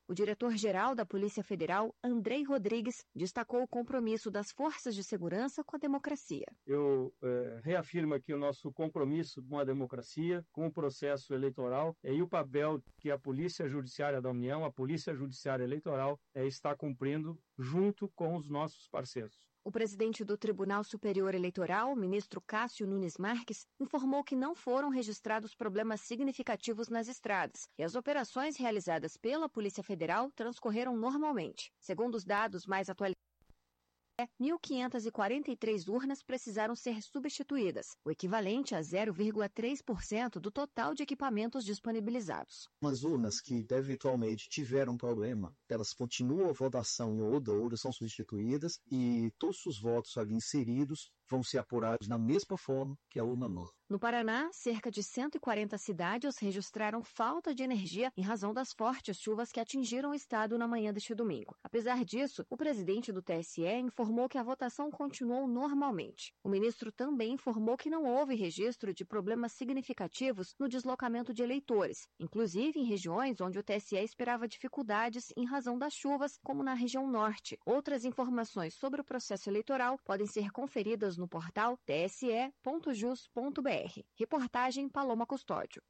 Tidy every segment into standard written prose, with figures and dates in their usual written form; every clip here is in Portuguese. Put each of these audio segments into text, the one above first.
O diretor-geral da Polícia Federal, Andrei Rodrigues, destacou o compromisso das forças de segurança com a democracia. Eu reafirmo aqui o nosso compromisso com a democracia, com o processo eleitoral e o papel que a Polícia Judiciária da União, a Polícia Judiciária Eleitoral, está cumprindo junto com os nossos parceiros. O presidente do Tribunal Superior Eleitoral, ministro Cássio Nunes Marques, informou que não foram registrados problemas significativos nas estradas e as operações realizadas pela Polícia Federal transcorreram normalmente. Segundo os dados mais atualizados, 1.543 urnas precisaram ser substituídas, o equivalente a 0,3% do total de equipamentos disponibilizados. As urnas que eventualmente tiveram problema, elas continuam a votação em outra, são substituídas e todos os votos ali inseridos vão ser apurados da mesma forma que a urna nova. No Paraná, cerca de 140 cidades registraram falta de energia em razão das fortes chuvas que atingiram o estado na manhã deste domingo. Apesar disso, o presidente do TSE informou que a votação continuou normalmente. O ministro também informou que não houve registro de problemas significativos no deslocamento de eleitores, inclusive em regiões onde o TSE esperava dificuldades em razão das chuvas, como na região norte. Outras informações sobre o processo eleitoral podem ser conferidas no portal tse.jus.br. Reportagem Paloma Custódio.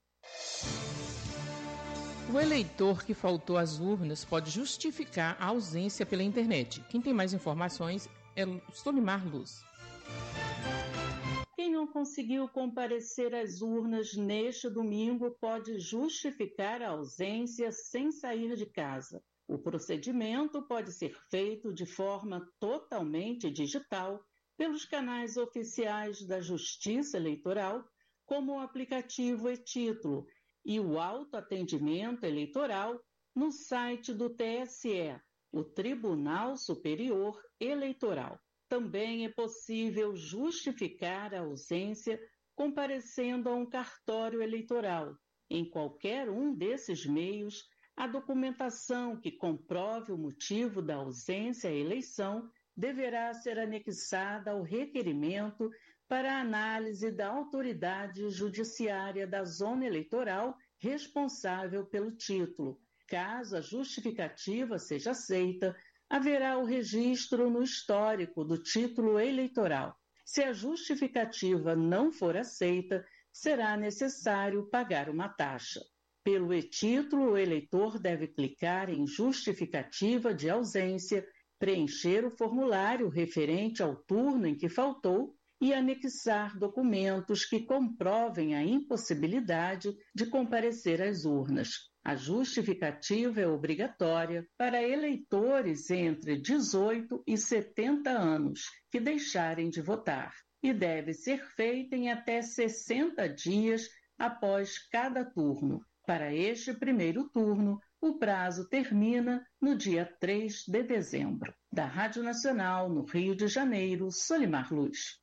O eleitor que faltou às urnas pode justificar a ausência pela internet. Quem tem mais informações é Solimar Luz. Quem não conseguiu comparecer às urnas neste domingo pode justificar a ausência sem sair de casa. O procedimento pode ser feito de forma totalmente digital pelos canais oficiais da Justiça Eleitoral, como o aplicativo e-Título e o autoatendimento eleitoral no site do TSE, o Tribunal Superior Eleitoral. Também é possível justificar a ausência comparecendo a um cartório eleitoral. Em qualquer um desses meios, a documentação que comprove o motivo da ausência à eleição deverá ser anexada ao requerimento para análise da autoridade judiciária da zona eleitoral responsável pelo título. Caso a justificativa seja aceita, haverá o registro no histórico do título eleitoral. Se a justificativa não for aceita, será necessário pagar uma taxa. Pelo e-título, o eleitor deve clicar em justificativa de ausência, preencher o formulário referente ao turno em que faltou e anexar documentos que comprovem a impossibilidade de comparecer às urnas. A justificativa é obrigatória para eleitores entre 18 e 70 anos que deixarem de votar e deve ser feita em até 60 dias após cada turno. Para este primeiro turno, o prazo termina no dia 3 de dezembro. Da Rádio Nacional, no Rio de Janeiro, Solimar Luz.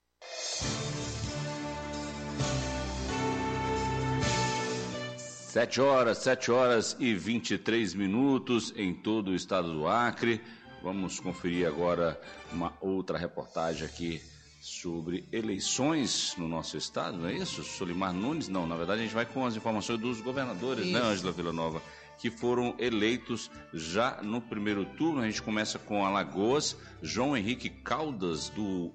Sete horas e 23 minutos em todo o estado do Acre. Vamos conferir agora uma outra reportagem aqui sobre eleições no nosso estado, não é isso? Solimar Nunes? Não, na verdade a gente vai com as informações dos governadores, né, Ângela Villanova, que foram eleitos já no primeiro turno. A gente começa com Alagoas. João Henrique Caldas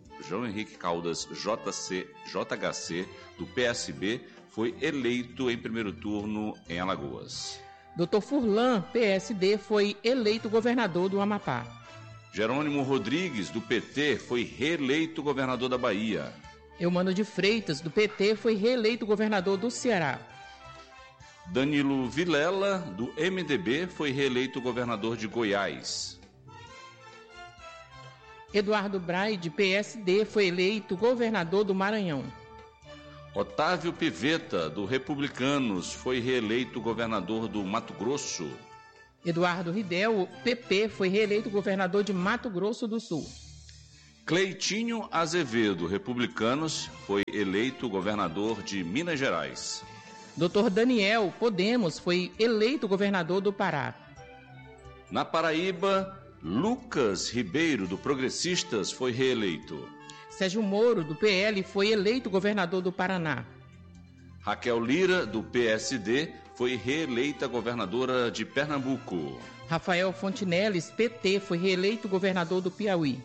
JHC, do PSB, foi eleito em primeiro turno em Alagoas. Dr. Furlan, PSD, foi eleito governador do Amapá. Jerônimo Rodrigues, do PT, foi reeleito governador da Bahia. Eumano de Freitas, do PT, foi reeleito governador do Ceará. Danilo Vilela, do MDB, foi reeleito governador de Goiás. Eduardo Braide, PSD, foi eleito governador do Maranhão. Otávio Pivetta, do Republicanos, foi reeleito governador do Mato Grosso. Eduardo Ridel, PP, foi reeleito governador de Mato Grosso do Sul. Cleitinho Azevedo, Republicanos, foi eleito governador de Minas Gerais. Dr. Daniel, Podemos, foi eleito governador do Pará. Na Paraíba, Lucas Ribeiro, do Progressistas, foi reeleito. Sérgio Moro, do PL, foi eleito governador do Paraná. Raquel Lira, do PSD, foi reeleita governadora de Pernambuco. Rafael Fontinelles, PT, foi reeleito governador do Piauí.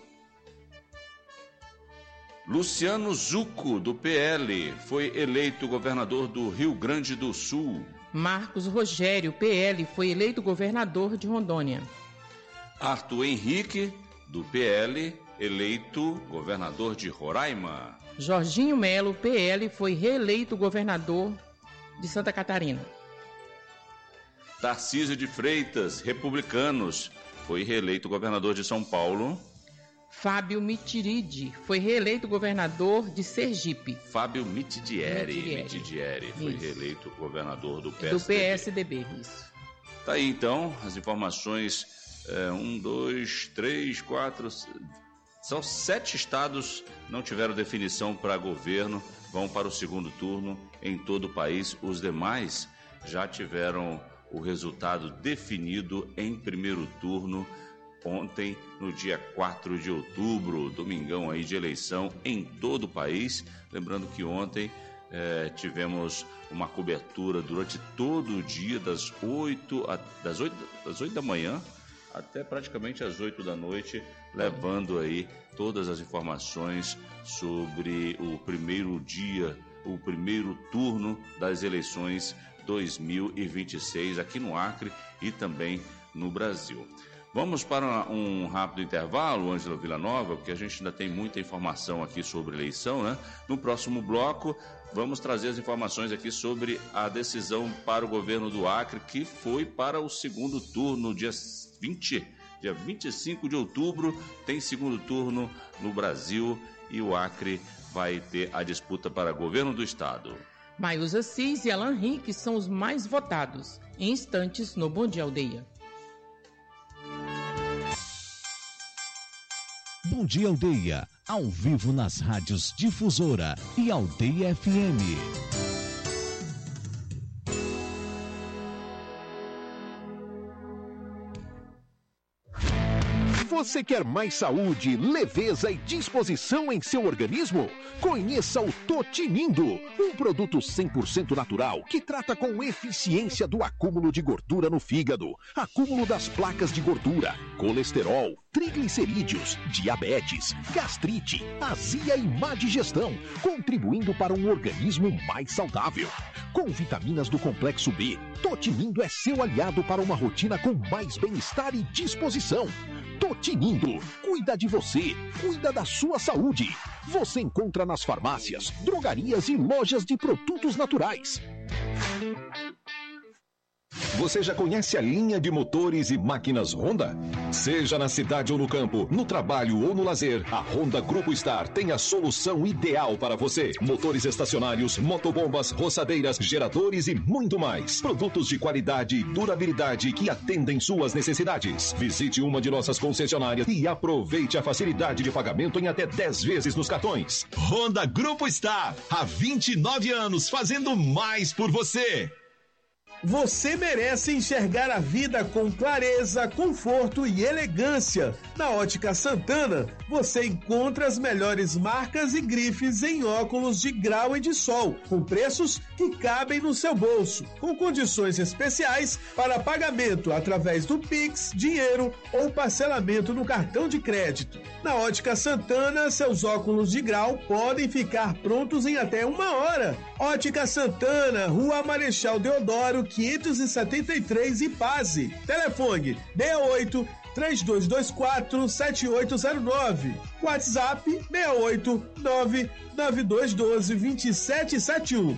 Luciano Zucco, do PL, foi eleito governador do Rio Grande do Sul. Marcos Rogério, PL, foi eleito governador de Rondônia. Arthur Henrique, do PL, eleito governador de Roraima. Jorginho Melo, PL, foi reeleito governador de Santa Catarina. Tarcísio de Freitas, Republicanos, foi reeleito governador de São Paulo. Fábio Mitiridi foi reeleito governador de Sergipe. Fábio Mitidieri foi reeleito governador do PSDB. Do PSDB, isso. Tá aí então as informações. 1, 2, 3, 4. São 7 estados não tiveram definição para governo, vão para o segundo turno em todo o país. Os demais já tiveram o resultado definido em primeiro turno. Ontem, no dia 4 de outubro, domingão aí de eleição em todo o país. Lembrando que ontem tivemos uma cobertura durante todo o dia, das 8 da manhã até praticamente às 8 da noite, levando aí todas as informações sobre o primeiro dia, o primeiro turno das eleições 2026 aqui no Acre e também no Brasil. Vamos para um rápido intervalo, Ângelo Villanova, porque a gente ainda tem muita informação aqui sobre eleição, né? No próximo bloco, vamos trazer as informações aqui sobre a decisão para o governo do Acre, que foi para o segundo turno, dia 25 de outubro, tem segundo turno no Brasil e o Acre vai ter a disputa para governo do estado. Maiusa Cis e Alan Henrique são os mais votados. Em instantes, no Bom Dia Aldeia. Bom Dia Aldeia, ao vivo nas rádios Difusora e Aldeia FM. Você quer mais saúde, leveza e disposição em seu organismo? Conheça o Totinindo, um produto 100% natural que trata com eficiência do acúmulo de gordura no fígado, acúmulo das placas de gordura, colesterol, triglicerídeos, diabetes, gastrite, azia e má digestão, contribuindo para um organismo mais saudável. Com vitaminas do complexo B, Totinindo é seu aliado para uma rotina com mais bem-estar e disposição. Totinindo, cuida de você, cuida da sua saúde. Você encontra nas farmácias, drogarias e lojas de produtos naturais. Você já conhece a linha de motores e máquinas Honda? Seja na cidade ou no campo, no trabalho ou no lazer, a Honda Grupo Star tem a solução ideal para você. Motores estacionários, motobombas, roçadeiras, geradores e muito mais. Produtos de qualidade e durabilidade que atendem suas necessidades. Visite uma de nossas concessionárias e aproveite a facilidade de pagamento em até 10 vezes nos cartões. Honda Grupo Star, há 29 anos fazendo mais por você. Você merece enxergar a vida com clareza, conforto e elegância. Na Ótica Santana, você encontra as melhores marcas e grifes em óculos de grau e de sol, com preços que cabem no seu bolso, com condições especiais para pagamento através do Pix, dinheiro ou parcelamento no cartão de crédito. Na Ótica Santana, seus óculos de grau podem ficar prontos em até 1 hora. Ótica Santana, Rua Marechal Deodoro, 573, Ipase. Telefone 68 3224 7809. WhatsApp 68 99212 2771.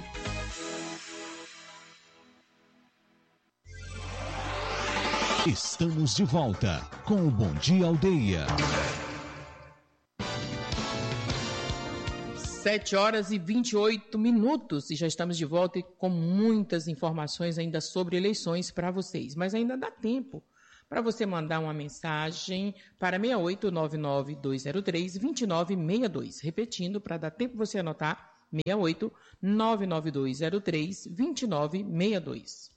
Estamos de volta com o Bom Dia Aldeia. 7h28 e já estamos de volta com muitas informações ainda sobre eleições para vocês, mas ainda dá tempo para você mandar uma mensagem para 68-99203-2962, repetindo para dar tempo você anotar, 68-99203-2962.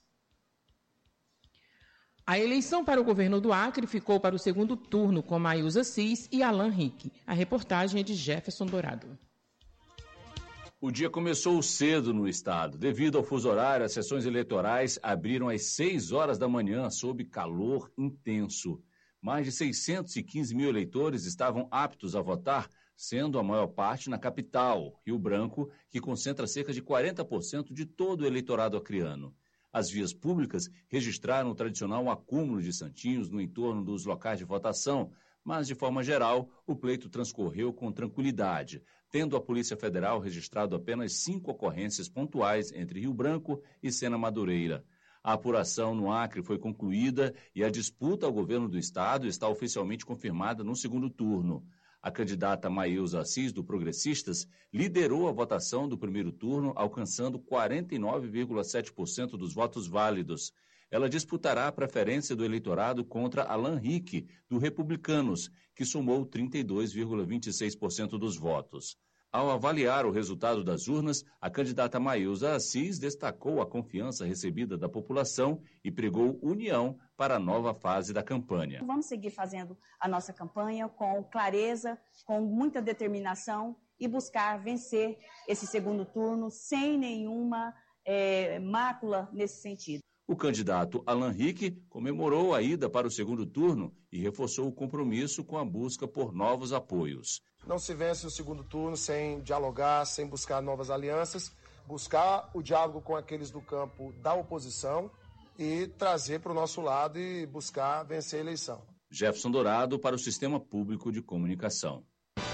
A eleição para o governo do Acre ficou para o segundo turno com Maiusa Cis e Alan Henrique. A reportagem é de Jefferson Dourado. O dia começou cedo no estado. Devido ao fuso horário, as sessões eleitorais abriram às 6 horas da manhã, sob calor intenso. Mais de 615 mil eleitores estavam aptos a votar, sendo a maior parte na capital, Rio Branco, que concentra cerca de 40% de todo o eleitorado acreano. As vias públicas registraram o tradicional acúmulo de santinhos no entorno dos locais de votação, mas, de forma geral, o pleito transcorreu com tranquilidade, tendo a Polícia Federal registrado apenas 5 ocorrências pontuais entre Rio Branco e Sena Madureira. A apuração no Acre foi concluída e a disputa ao governo do estado está oficialmente confirmada no segundo turno. A candidata Maílza Assis, do Progressistas, liderou a votação do primeiro turno, alcançando 49,7% dos votos válidos. Ela disputará a preferência do eleitorado contra Alan Rick, do Republicanos, que somou 32,26% dos votos. Ao avaliar o resultado das urnas, a candidata Maílza Assis destacou a confiança recebida da população e pregou união para a nova fase da campanha. Vamos seguir fazendo a nossa campanha com clareza, com muita determinação e buscar vencer esse segundo turno sem nenhuma mácula nesse sentido. O candidato Alan Rick comemorou a ida para o segundo turno e reforçou o compromisso com a busca por novos apoios. Não se vence o segundo turno sem dialogar, sem buscar novas alianças, buscar o diálogo com aqueles do campo da oposição e trazer para o nosso lado e buscar vencer a eleição. Jefferson Dourado para o Sistema Público de Comunicação.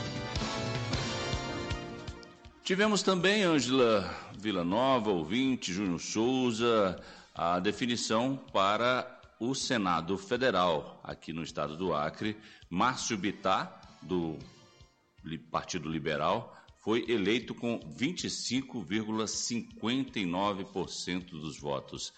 Tivemos também, Ângela Villanova, ouvinte, Júnior Souza, a definição para o Senado Federal, aqui no estado do Acre. Márcio Bittar, do Partido Liberal, foi eleito com 25,59% dos votos.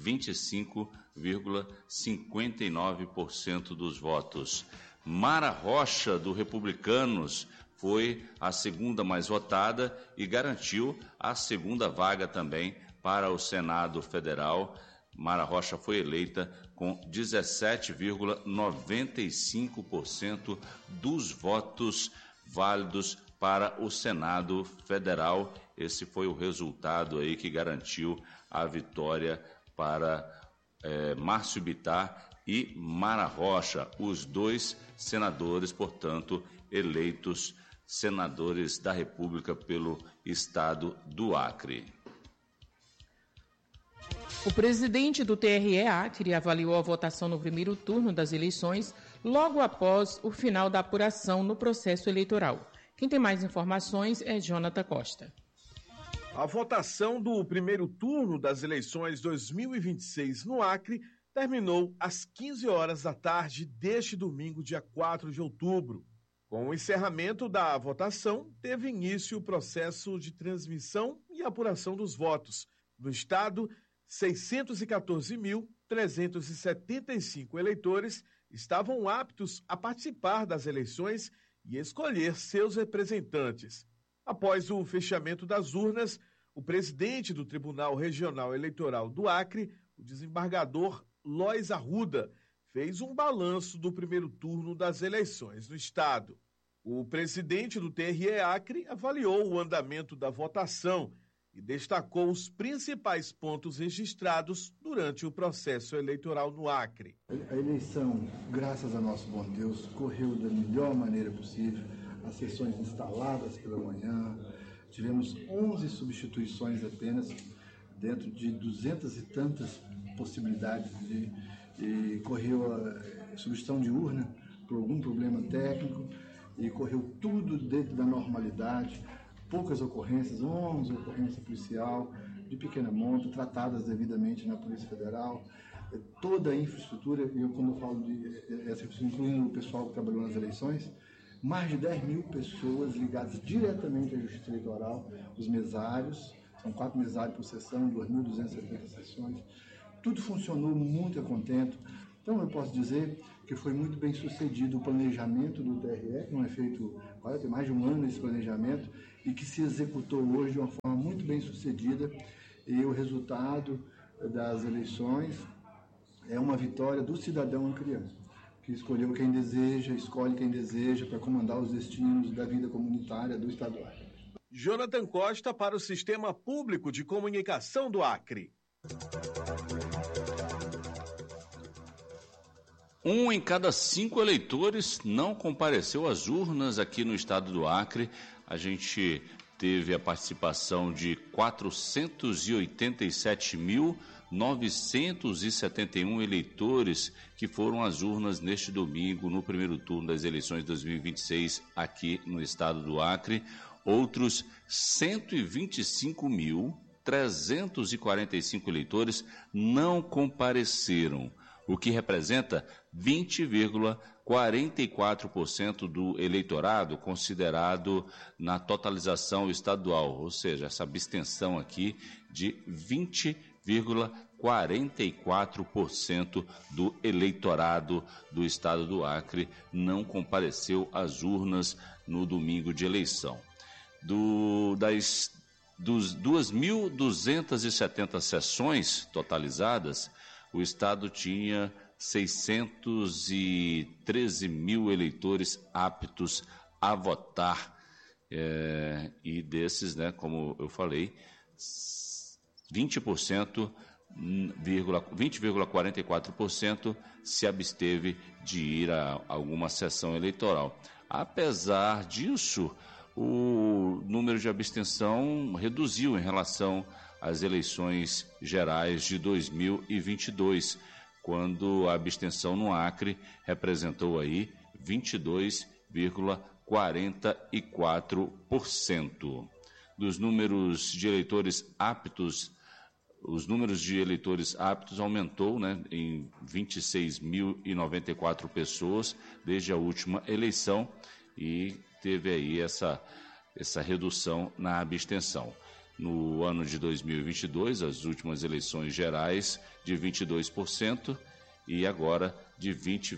25,59% dos votos. Mara Rocha, do Republicanos, foi a segunda mais votada e garantiu a segunda vaga também para o Senado Federal. Mara Rocha foi eleita com 17,95% dos votos válidos para o Senado Federal. Esse foi o resultado aí que garantiu a vitória para Márcio Bittar e Mara Rocha, os dois senadores, portanto, eleitos senadores da República pelo estado do Acre. O presidente do TRE Acre avaliou a votação no primeiro turno das eleições logo após o final da apuração no processo eleitoral. Quem tem mais informações é Jonathan Costa. A votação do primeiro turno das eleições 2026 no Acre terminou às 15 horas da tarde deste domingo, dia 4 de outubro. Com o encerramento da votação, teve início o processo de transmissão e apuração dos votos. No estado, 614.375 eleitores estavam aptos a participar das eleições e escolher seus representantes. Após o fechamento das urnas, o presidente do Tribunal Regional Eleitoral do Acre, o desembargador Lois Arruda, fez um balanço do primeiro turno das eleições no estado. O presidente do TRE Acre avaliou o andamento da votação e destacou os principais pontos registrados durante o processo eleitoral no Acre. A eleição, graças a nosso bom Deus, correu da melhor maneira possível. As sessões instaladas pela manhã, tivemos 11 substituições apenas, dentro de 200 e tantas possibilidades e correu a substituição de urna por algum problema técnico e correu tudo dentro da normalidade. Poucas ocorrências, 11 ocorrências policial de pequena monta, tratadas devidamente na Polícia Federal. Toda a infraestrutura, e quando eu falo de essa infraestrutura, incluindo o pessoal que trabalhou nas eleições, mais de 10 mil pessoas ligadas diretamente à Justiça Eleitoral, os mesários, são 4 mesários por sessão, 2.270 sessões. Tudo funcionou muito a contento. Então eu posso dizer que foi muito bem sucedido o planejamento do TRE, que não é feito quase tem mais de um ano esse planejamento, e que se executou hoje de uma forma muito bem sucedida, e o resultado das eleições é uma vitória do cidadão acreano, que escolheu quem deseja, escolhe quem deseja para comandar os destinos da vida comunitária do estado do Acre. Jonathan Costa para o Sistema Público de Comunicação do Acre. 1 em cada 5 eleitores não compareceu às urnas aqui no estado do Acre. A gente teve a participação de 487.971 eleitores que foram às urnas neste domingo, no primeiro turno das eleições de 2026 aqui no estado do Acre. Outros 125.345 eleitores não compareceram, o que representa 20,44% do eleitorado considerado na totalização estadual, ou seja, essa abstenção aqui de 20,44% do eleitorado do estado do Acre não compareceu às urnas no domingo de eleição. Das 2.270 sessões totalizadas, o estado tinha 613 mil eleitores aptos a votar. E desses, né, como eu falei, 20,44% se absteve de ir a alguma sessão eleitoral. Apesar disso, o número de abstenção reduziu em relação às eleições gerais de 2022, quando a abstenção no Acre representou aí 22,44%. Dos números de eleitores aptos, os números de eleitores aptos aumentou, né, em 26.094 pessoas desde a última eleição e teve aí essa redução na abstenção. No ano de 2022, as últimas eleições gerais de 22% e agora de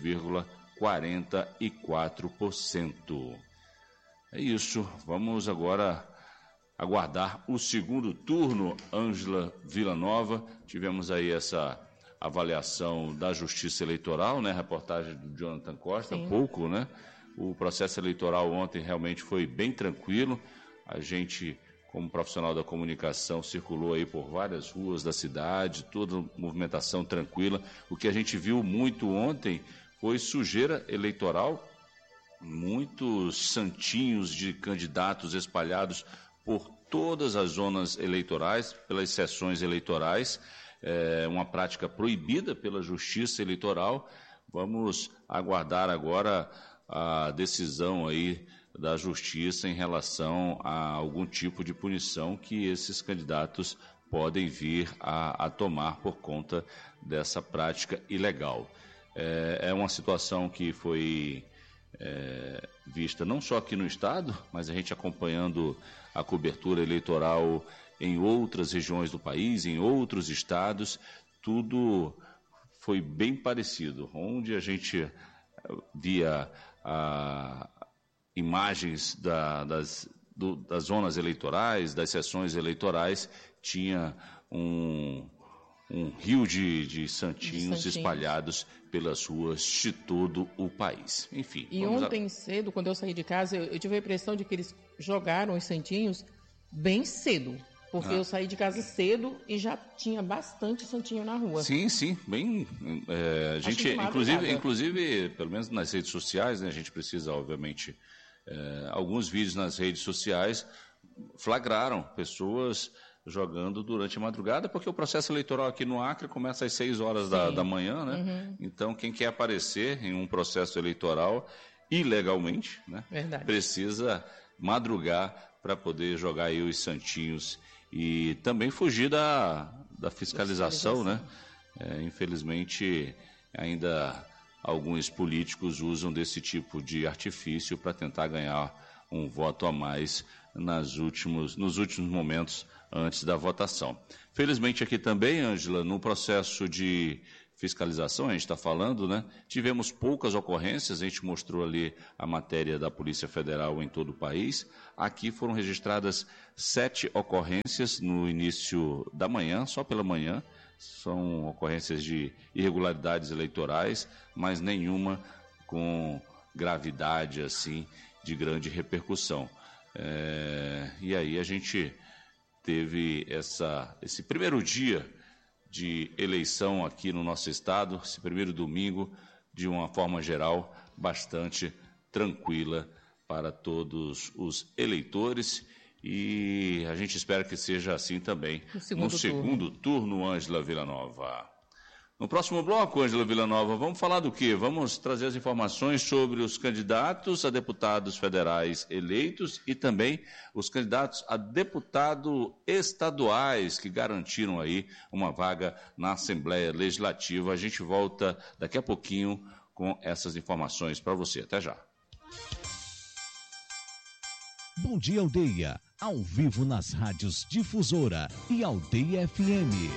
20,44%. É isso, vamos agora aguardar o segundo turno. Ângela Villanova, tivemos aí essa avaliação da Justiça Eleitoral, né? Reportagem do Jonathan Costa, há pouco, né? O processo eleitoral ontem realmente foi bem tranquilo. A gente, como profissional da comunicação, circulou aí por várias ruas da cidade, toda movimentação tranquila. O que a gente viu muito ontem foi sujeira eleitoral, muitos santinhos de candidatos espalhados por todas as zonas eleitorais, pelas sessões eleitorais, uma prática proibida pela Justiça Eleitoral. Vamos aguardar agora a decisão aí da Justiça em relação a algum tipo de punição que esses candidatos podem vir a tomar por conta dessa prática ilegal. É uma situação que foi vista não só aqui no estado, mas a gente acompanhando a cobertura eleitoral em outras regiões do país, em outros estados, tudo foi bem parecido. Onde a gente via imagens das zonas eleitorais, das sessões eleitorais, tinha um rio de santinhos espalhados pelas ruas de todo o país. Enfim. E ontem cedo, quando eu saí de casa, eu tive a impressão de que eles jogaram os santinhos bem cedo. Porque eu saí de casa cedo e já tinha bastante santinho na rua. Sim, bem... a gente, inclusive, pelo menos nas redes sociais, né, a gente precisa, obviamente, alguns vídeos nas redes sociais flagraram pessoas jogando durante a madrugada, porque o processo eleitoral aqui no Acre começa às 6 horas da manhã, né? Uhum. Então, quem quer aparecer em um processo eleitoral ilegalmente, né, precisa madrugar para poder jogar aí os santinhos e também fugir da fiscalização, né? Infelizmente, ainda alguns políticos usam desse tipo de artifício para tentar ganhar um voto a mais nos últimos momentos antes da votação. Felizmente aqui também, Ângela, no processo de fiscalização, a gente está falando, né? Tivemos poucas ocorrências, a gente mostrou ali a matéria da Polícia Federal em todo o país. Aqui foram registradas 7 ocorrências no início da manhã, só pela manhã. São ocorrências de irregularidades eleitorais, mas nenhuma com gravidade assim de grande repercussão. E aí a gente teve esse primeiro dia de eleição aqui no nosso estado, esse primeiro domingo, de uma forma geral, bastante tranquila para todos os eleitores, e a gente espera que seja assim também no segundo turno, Ângela Villanova. No próximo bloco, Ângela Villanova, vamos falar do quê? Vamos trazer as informações sobre os candidatos a deputados federais eleitos e também os candidatos a deputado estaduais que garantiram aí uma vaga na Assembleia Legislativa. A gente volta daqui a pouquinho com essas informações para você. Até já. Bom Dia Aldeia, ao vivo nas rádios Difusora e Aldeia FM.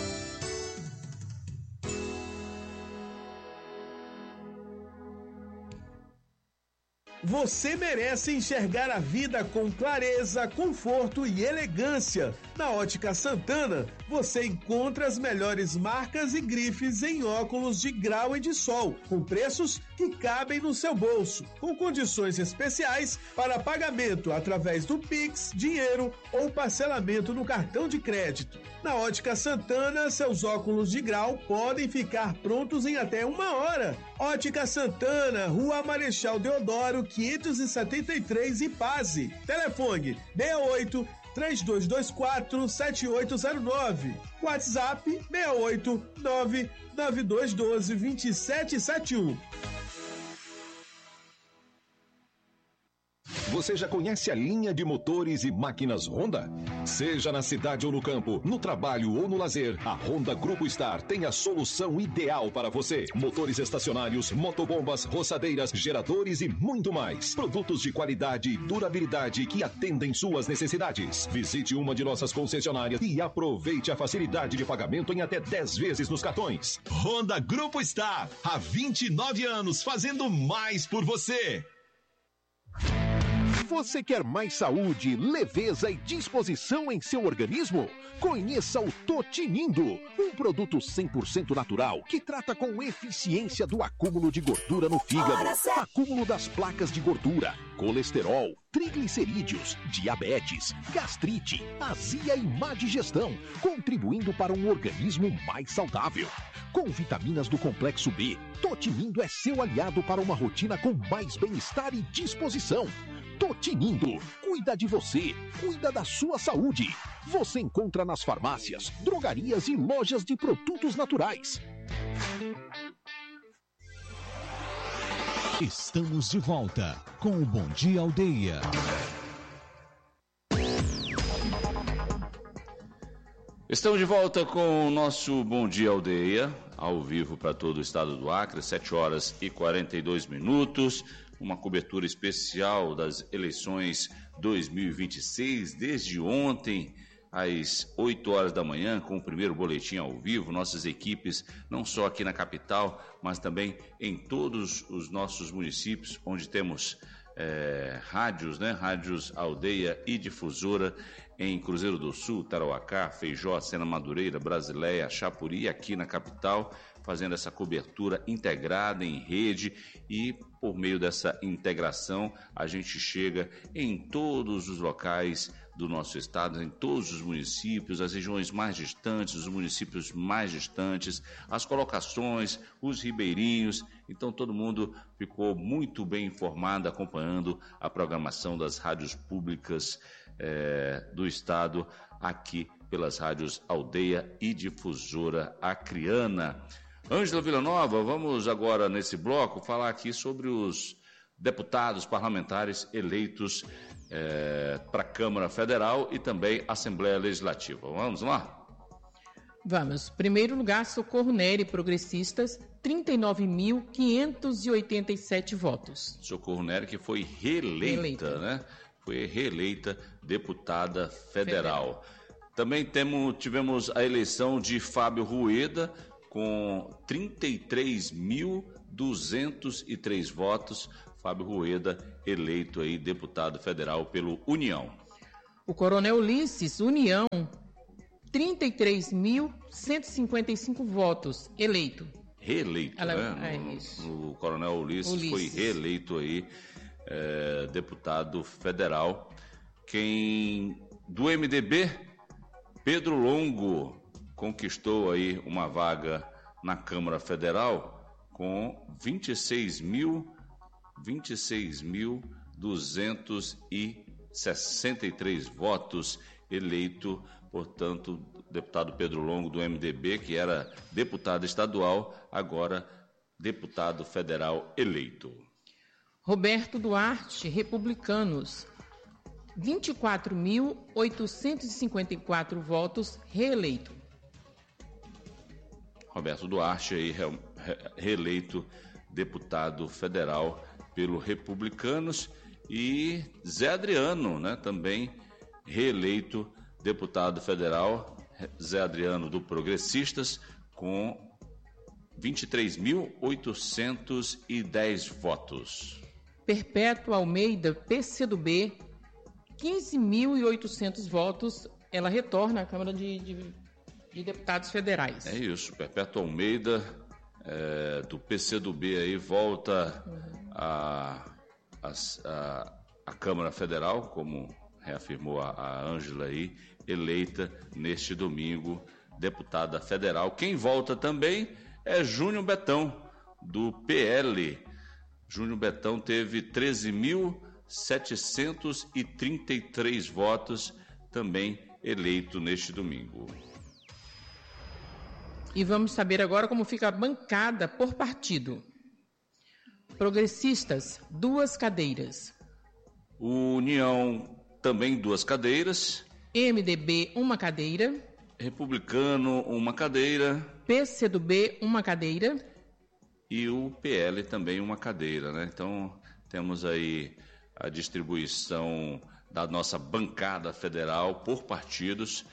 Você merece enxergar a vida com clareza, conforto e elegância. Na Ótica Santana, você encontra as melhores marcas e grifes em óculos de grau e de sol, com preços que cabem no seu bolso, com condições especiais para pagamento através do Pix, dinheiro ou parcelamento no cartão de crédito. Na Ótica Santana, seus óculos de grau podem ficar prontos em até 1 hora. Ótica Santana, Rua Marechal Deodoro, 573, Ipase. Telefone 68 3224 7809. WhatsApp 68 99212 2771. Você já conhece a linha de motores e máquinas Honda? Seja na cidade ou no campo, no trabalho ou no lazer, a Honda Grupo Star tem a solução ideal para você. Motores estacionários, motobombas, roçadeiras, geradores e muito mais. Produtos de qualidade e durabilidade que atendem suas necessidades. Visite uma de nossas concessionárias e aproveite a facilidade de pagamento em até 10 vezes nos cartões. Honda Grupo Star, há 29 anos fazendo mais por você. Você quer mais saúde, leveza e disposição em seu organismo? Conheça o Totinindo, um produto 100% natural que trata com eficiência do acúmulo de gordura no fígado, acúmulo das placas de gordura, colesterol, triglicerídeos, diabetes, gastrite, azia e má digestão, contribuindo para um organismo mais saudável. Com vitaminas do complexo B, Totinindo é seu aliado para uma rotina com mais bem-estar e disposição. Totinindo, cuida de você, cuida da sua saúde. Você encontra nas farmácias, drogarias e lojas de produtos naturais. Estamos de volta com o Bom Dia Aldeia. Estamos de volta com o nosso Bom Dia Aldeia, ao vivo para todo o estado do Acre, 7 horas e 42 minutos. Uma cobertura especial das eleições 2026, desde ontem às 8 horas da manhã, com o primeiro boletim ao vivo. Nossas equipes, não só aqui na capital, mas também em todos os nossos municípios, onde temos rádios, né? Rádios Aldeia e Difusora, em Cruzeiro do Sul, Tarauacá, Feijó, Sena Madureira, Brasileia, Chapuri, aqui na capital, fazendo essa cobertura integrada em rede, e por meio dessa integração a gente chega em todos os locais do nosso estado, em todos os municípios, as regiões mais distantes, os municípios mais distantes, as colocações, os ribeirinhos. Então todo mundo ficou muito bem informado, acompanhando a programação das rádios públicas do estado, aqui pelas rádios Aldeia e Difusora Acreana. Ângela Villanova, vamos agora nesse bloco falar aqui sobre os deputados parlamentares eleitos para a Câmara Federal e também Assembleia Legislativa. Vamos lá? Vamos. Primeiro lugar, Socorro Nery, Progressistas, 39.587 votos. Socorro Nery, que foi reeleita, né? Foi reeleita deputada federal. Também tivemos a eleição de Fábio Rueda, com 33.203 votos. Fábio Rueda, eleito aí deputado federal pelo União. O Coronel Ulisses, União, 33.155 votos, eleito. Reeleito, né? Isso. O Coronel Ulisses foi reeleito aí, deputado federal. Do MDB, Pedro Longo conquistou aí uma vaga na Câmara Federal com 26.263 votos, eleito, portanto, deputado Pedro Longo do MDB, que era deputado estadual, agora deputado federal eleito. Roberto Duarte, Republicanos, 24.854 votos, reeleito. Roberto Duarte, aí, reeleito deputado federal pelo Republicanos, e Zé Adriano, né, também reeleito deputado federal, Zé Adriano do Progressistas, com 23.810 votos. Perpétua Almeida, PCdoB, 15.800 votos, ela retorna à Câmara de Deputados Federais. É isso, Perpétua Almeida, do PCdoB, aí, volta à Câmara Federal, como reafirmou a Ângela aí, eleita neste domingo, deputada federal. Quem volta também é Júnior Betão, do PL. Júnior Betão teve 13.733 votos, também eleito neste domingo. E vamos saber agora como fica a bancada por partido. Progressistas, 2 cadeiras. União, também 2 cadeiras. MDB, 1 cadeira. Republicano, 1 cadeira. PCdoB, 1 cadeira. E o PL também 1 cadeira, né? Então, temos aí a distribuição da nossa bancada federal por partidos.